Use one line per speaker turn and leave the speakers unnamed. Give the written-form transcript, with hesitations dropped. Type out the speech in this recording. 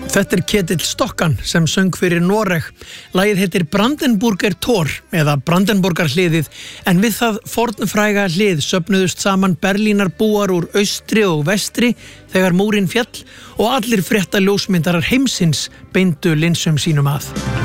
Þetta Ketill Stokkan sem söng fyrir Noreg. Lagið heitir Brandenburger Tor eða Brandenburgar hliðið, en við það fornfræga hlið söfnuðust saman Berlínar búar úr austri og vestri þegar múrinn féll og allir frétta ljósmyndarar heimsins beindu linsum sínum að.